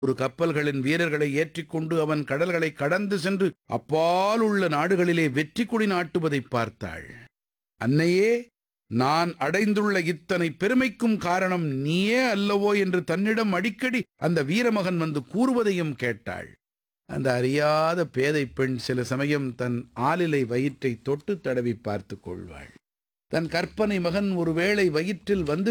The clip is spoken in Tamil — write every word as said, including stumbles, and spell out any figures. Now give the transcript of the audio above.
ஒரு கப்பல்களின் வீரர்களை ஏற்றிக்கொண்டு அவன் கடல்களை கடந்து சென்று அப்பால் உள்ள நாடுகளிலே வெற்றி கொடி நாட்டுவதைப் பார்த்தாள். அன்னையே, நான் அடைந்துள்ள இத்தனை பெருமைக்கும் காரணம் நீயே அல்லவோ என்று தன்னிடம் அடிக்கடி அந்த வீரமகன் வந்து கூறுவதையும் கேட்டாள். அந்த அறியாத பேதை பெண் சில சமயம் தன் ஆலிலை வயிற்றை தொட்டு தடவி பார்த்து கொள்வாள். தன் கற்பனை மகன் ஒருவேளை வயிற்றில் வந்து